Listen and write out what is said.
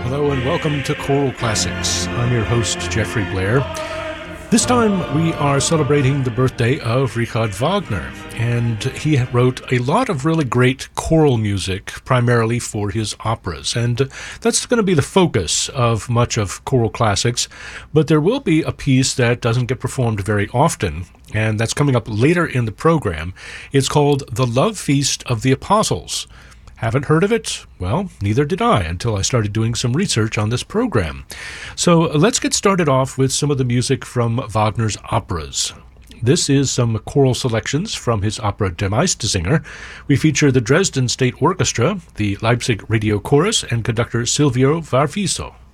Hello and welcome to Choral Classics. I'm your host, Jeffrey Blair. This time we are celebrating the birthday of Richard Wagner, and he wrote a lot of really great choral music, primarily for his operas, and that's going to be the focus of much of Choral Classics, but there will be a piece that doesn't get performed very often, and that's coming up later in the program. It's called The Love Feast of the Apostles. Haven't heard of it? Well, neither did I until I started doing some research on this program. So let's get started off with some of the music from Wagner's operas. This is some choral selections from his opera Der Meistersinger. We feature the Dresden State Orchestra, the Leipzig Radio Chorus, and conductor Silvio Varviso.